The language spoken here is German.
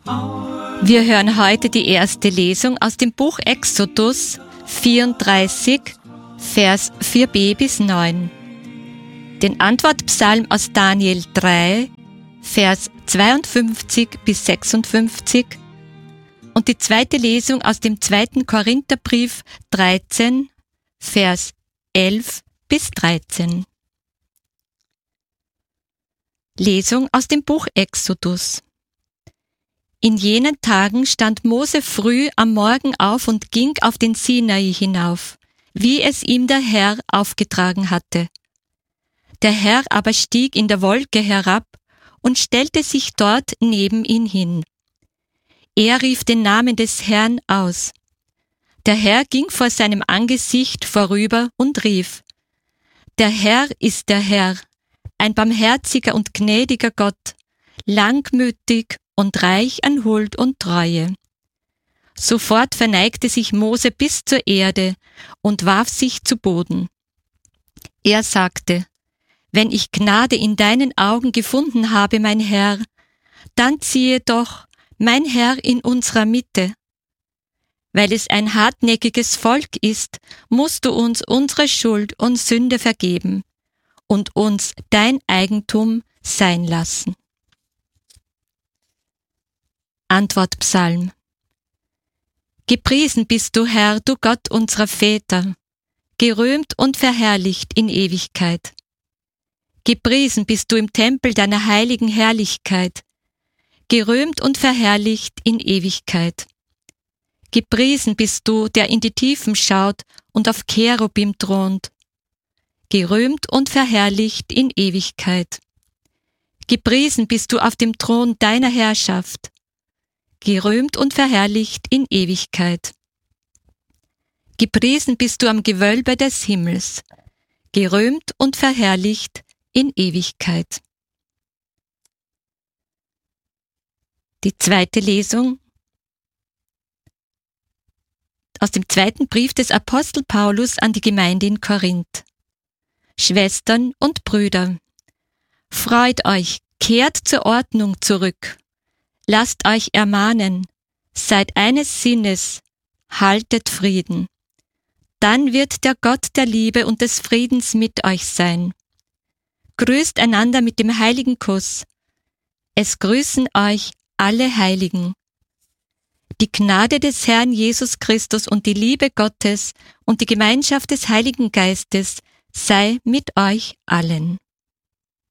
Wir hören heute die erste Lesung aus dem Buch Exodus 34, Vers 4b bis 9. Den Antwortpsalm aus Daniel 3, Vers 52 bis 56 und die zweite Lesung aus dem 2. Korintherbrief 13, Vers 11 bis 13. Lesung aus dem Buch Exodus. In jenen Tagen stand Mose früh am Morgen auf und ging auf den Sinai hinauf, wie es ihm der Herr aufgetragen hatte. Der Herr aber stieg in der Wolke herab und stellte sich dort neben ihn hin. Er rief den Namen des Herrn aus. Der Herr ging vor seinem Angesicht vorüber und rief: Der Herr ist der Herr, ein barmherziger und gnädiger Gott, langmütig und reich an Huld und Treue. Sofort verneigte sich Mose bis zur Erde und warf sich zu Boden. Er sagte: Wenn ich Gnade in deinen Augen gefunden habe, mein Herr, dann ziehe doch, mein Herr, in unserer Mitte. Weil es ein hartnäckiges Volk ist, musst du uns unsere Schuld und Sünde vergeben und uns dein Eigentum sein lassen. Antwortpsalm. Gepriesen bist du, Herr, du Gott unserer Väter, gerühmt und verherrlicht in Ewigkeit. Gepriesen bist du im Tempel deiner heiligen Herrlichkeit, gerühmt und verherrlicht in Ewigkeit. Gepriesen bist du, der in die Tiefen schaut und auf Cherubim thront, gerühmt und verherrlicht in Ewigkeit. Gepriesen bist du auf dem Thron deiner Herrschaft, gerühmt und verherrlicht in Ewigkeit. Gepriesen bist du am Gewölbe des Himmels, gerühmt und verherrlicht in Ewigkeit. Die zweite Lesung aus dem 2. Brief des Apostel Paulus an die Gemeinde in Korinth. Schwestern und Brüder, freut euch, kehrt zur Ordnung zurück, lasst euch ermahnen, seid eines Sinnes, haltet Frieden. Dann wird der Gott der Liebe und des Friedens mit euch sein. Grüßt einander mit dem heiligen Kuss. Es grüßen euch alle Heiligen. Die Gnade des Herrn Jesus Christus und die Liebe Gottes und die Gemeinschaft des Heiligen Geistes sei mit euch allen.